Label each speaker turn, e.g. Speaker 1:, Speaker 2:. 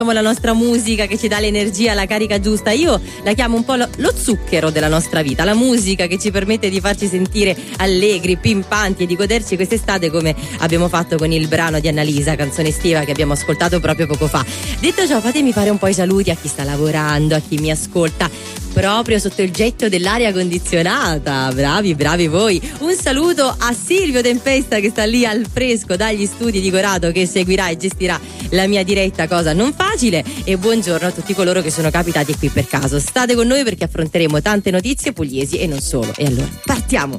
Speaker 1: come la nostra musica che ci dà l'energia, la carica giusta. Io la chiamo un po' lo zucchero della nostra vita, la musica che ci permette di farci sentire allegri, pimpanti e di goderci quest'estate come abbiamo fatto con il brano di Annalisa, canzone estiva che abbiamo ascoltato proprio poco fa. Detto ciò, fatemi fare un po' i saluti a chi sta lavorando, a chi mi ascolta proprio sotto il getto dell'aria condizionata. Bravi voi. Un saluto a Silvio Tempesta che sta lì al fresco dagli studi di Corato, che seguirà e gestirà la mia diretta, cosa non facile. E buongiorno a tutti coloro che sono capitati qui per caso. State con noi perché affronteremo tante notizie pugliesi e non solo. E allora partiamo.